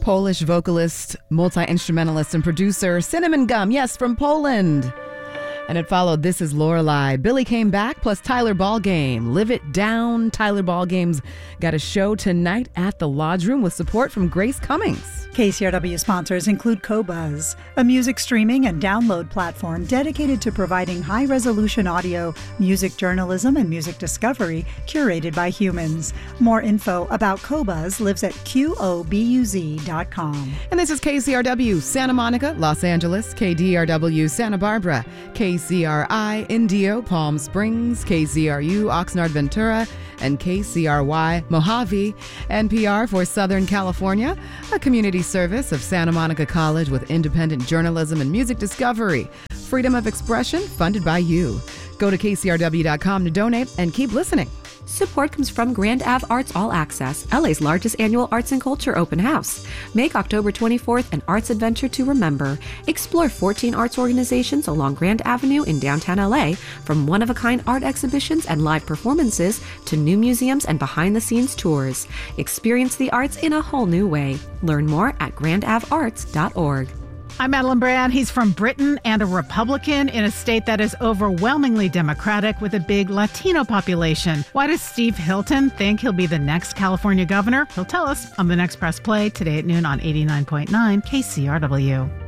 Polish vocalist, multi-instrumentalist, and producer Cinnamon Gum, yes, from Poland. And it followed This Is Lorelei. Billy Came Back plus Tyler Ballgame. Live It Down. Tyler Ballgame's got a show tonight at the Lodge Room with support from Grace Cummings. KCRW sponsors include Qobuz, a music streaming and download platform dedicated to providing high-resolution audio, music journalism, and music discovery curated by humans. More info about Qobuz lives at qobuz.com. And this is KCRW Santa Monica, Los Angeles, KDRW Santa Barbara, KCRI Indio, Palm Springs, KCRU Oxnard Ventura, and KCRY Mojave, NPR for Southern California, a community service of Santa Monica College with independent journalism and music discovery. Freedom of expression funded by you. Go to kcrw.com to donate and keep listening. Support comes from Grand Ave Arts All Access, LA's largest annual arts and culture open house. Make October 24th an arts adventure to remember. Explore 14 arts organizations along Grand Avenue in downtown LA, from one-of-a-kind art exhibitions and live performances to new museums and behind-the-scenes tours. Experience the arts in a whole new way. Learn more at grandavearts.org. I'm Madeline Brand. He's from Britain and a Republican in a state that is overwhelmingly Democratic with a big Latino population. Why does Steve Hilton think he'll be the next California governor? He'll tell us on the next Press Play today at noon on 89.9 KCRW.